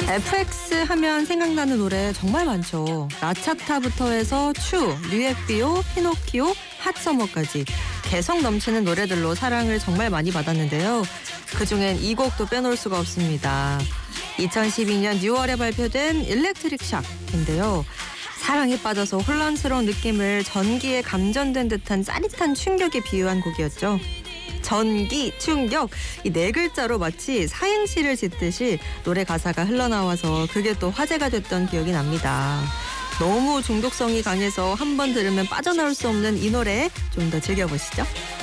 FX 하면 생각나는 노래 정말 많죠. 라차타부터 해서 추, 류에피오, 피노키오, 핫서머까지 개성 넘치는 노래들로 사랑을 정말 많이 받았는데요. 그중엔 이 곡도 빼놓을 수가 없습니다. 2012년 6월에 발표된 일렉트릭 샥인데요. 사랑에 빠져서 혼란스러운 느낌을 전기에 감전된 듯한 짜릿한 충격에 비유한 곡이었죠. 전기, 충격, 이 네 글자로 마치 사행시를 짓듯이 노래 가사가 흘러나와서 그게 또 화제가 됐던 기억이 납니다. 너무 중독성이 강해서 한 번 들으면 빠져나올 수 없는 이 노래 좀 더 즐겨보시죠.